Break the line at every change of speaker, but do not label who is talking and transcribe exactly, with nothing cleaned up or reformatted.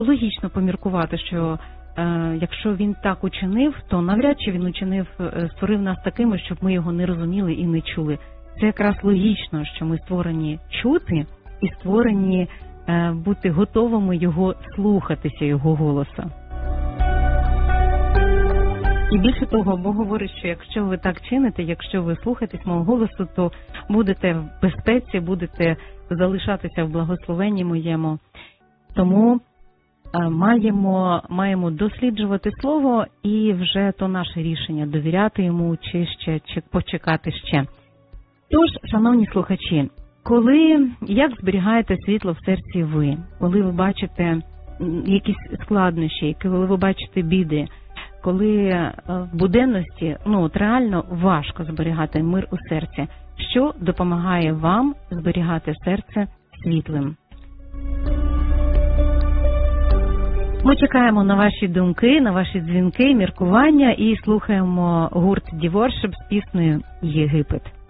логічно поміркувати, що е, якщо він так учинив, то навряд чи він учинив, е, створив нас такими, щоб ми його не розуміли і не чули. Це якраз логічно, що ми створені чути і створені е, бути готовими його слухатися, його голоса. І більше того, Бог говорить, що якщо ви так чините, якщо ви слухаєтесь мого голосу, то будете в безпеці, будете залишатися в благословенні моєму. Тому е, маємо, маємо досліджувати Слово, і вже то наше рішення, довіряти йому чи ще, чи почекати ще. Тож, шановні слухачі, коли, як зберігаєте світло в серці ви, коли ви бачите якісь складнощі, коли ви бачите біди, коли в буденності, ну, от реально важко зберігати мир у серці, що допомагає вам зберігати серце світлим? Ми чекаємо на ваші думки, на ваші дзвінки, міркування і слухаємо гурт Ді Воршип з піснею «Єгипет».